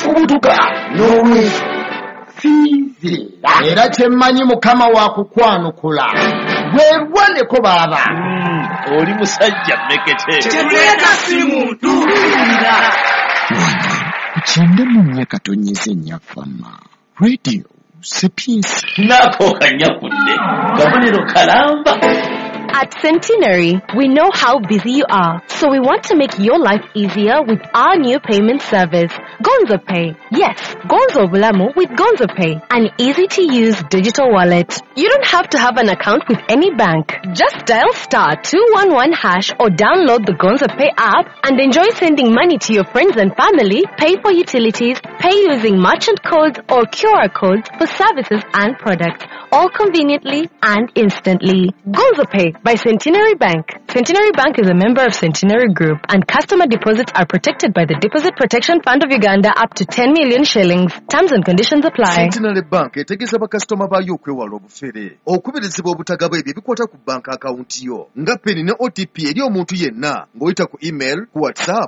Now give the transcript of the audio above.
fubutuka n'olwekyo fiizira era kyemmanyi mukama wa kukwanukula weerwaneko baaba oli musajja mmekete kyetuleta si muntu Kukyenda mu nnyaka tonnyeza ennyafama radio sepiensi naako kanyakudde kabonero kalamba. At Centenary, we know how busy you are, so we want to make your life easier with our new payment service, Gonzo Pay. Yes, Gonzo Bulamu with Gonzo Pay, an easy-to-use digital wallet. You don't have to have an account with any bank. Just dial *211# or download the Gonzo Pay app and enjoy sending money to your friends and family, pay for utilities, pay using merchant codes or QR codes for services and products, all conveniently and instantly. Gonzo Pay by Centenary Bank. Centenary Bank is a member of Centenary Group, and customer deposits are protected by the Deposit Protection Fund of Uganda up to 10 million shillings. Terms and conditions apply. Centenary Bank etegeeza bakasitoma baayo okwewala obufere okubirizibwa obutagaba ebyo ebikwata ku bank account yo nga peni ne OTP eri omuntu yenna ng'oyita ku email, ku WhatsApp